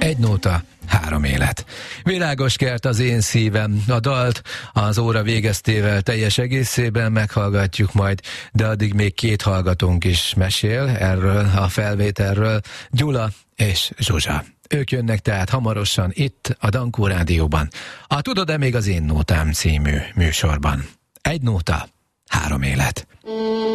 Egy nóta, három élet. Világos kert az én szívem. A dalt az óra végeztével teljes egészében meghallgatjuk majd, de addig még két hallgatónk is mesél erről a felvételről, Gyula és Zsuzsa. Ők jönnek tehát hamarosan itt a Dankó Rádióban, a Tudod-e még az én nótám című műsorban. Egy nóta, három élet.